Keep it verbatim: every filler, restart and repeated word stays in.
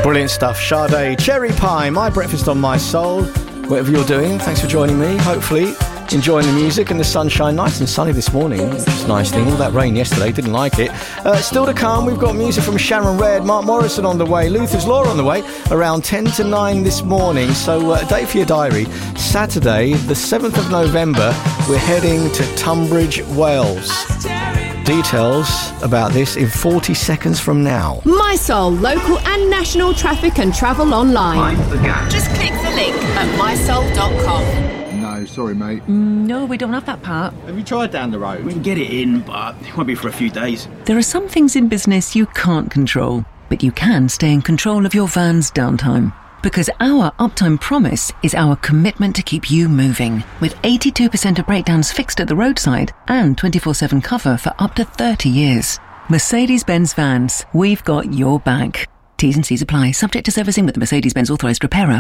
Brilliant stuff. Sade, Cherry Pie, My Breakfast on My Soul. Whatever you're doing, thanks for joining me. Hopefully enjoying the music and the sunshine. Nice and sunny this morning, which is a nice thing. All that rain yesterday, didn't like it. Uh, still to come, we've got music from Sharon Redd, Mark Morrison on the way, Luther's Law on the way, around ten to nine this morning. So uh, a date for your diary. Saturday, the seventh of November, we're heading to Tunbridge, Wales. Details about this in forty seconds from now. My Soul, local and national traffic and travel online. Just click the link at my soul dot com. No, sorry, mate. Mm, no, we don't have that part. Have you tried down the road? We can get it in, but it won't be for a few days. There are some things in business you can't control, but you can stay in control of your van's downtime. Because our uptime promise is our commitment to keep you moving, with eighty-two percent of breakdowns fixed at the roadside and twenty-four seven cover for up to thirty years. Mercedes-Benz Vans, we've got your back. T's and C's apply, subject to servicing with the Mercedes-Benz authorised repairer.